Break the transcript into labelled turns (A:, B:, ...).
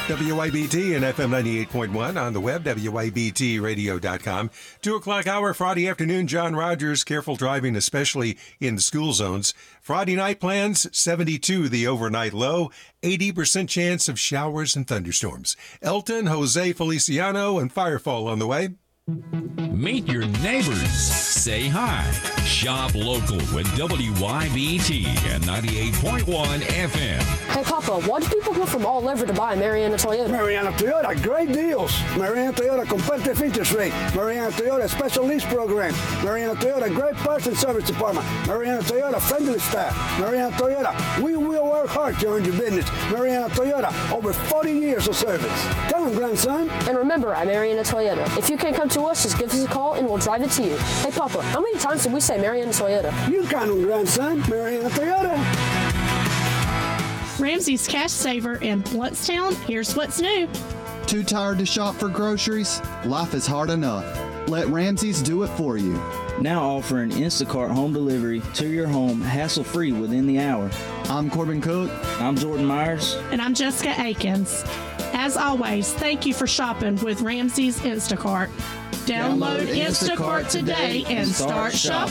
A: WYBT and FM 98.1 on the web, WYBTradio.com. 2 o'clock hour, Friday afternoon. John Rogers, careful driving, especially in the school zones. Friday night plans, 72 the overnight low, 80% chance of showers and thunderstorms. Elton, Jose Feliciano, and Firefall on the way.
B: Meet your neighbors. Say hi. Shop local with WYBT and 98.1 FM.
C: Hey, Papa, why do people come from all over to buy Mariana Toyota?
D: Mariana Toyota, great deals. Mariana Toyota, competitive interest rate. Mariana Toyota, special lease program. Mariana Toyota, great parts and service department. Mariana Toyota, friendly staff. Mariana Toyota, we will work hard to earn your business. Mariana Toyota, over 40 years of service. Come on, grandson.
C: And remember, at Mariana Toyota, if you can't come to us, just give us a call and we'll drive it to you. Hey, Papa, how many times did we say Mariana Toyota?
D: You count on, grandson. Mariana Toyota.
E: Ramsey's Cash Saver in Bluntstown. Here's what's new.
F: Too tired to shop for groceries? Life is hard enough. Let Ramsey's do it for you.
G: Now offering Instacart home delivery to your home hassle-free within the hour.
F: I'm Corbin Cook.
G: I'm Jordan Myers.
E: And I'm Jessica Akins. As always, thank you for shopping with Ramsey's Instacart. Download Instacart today and start shopping.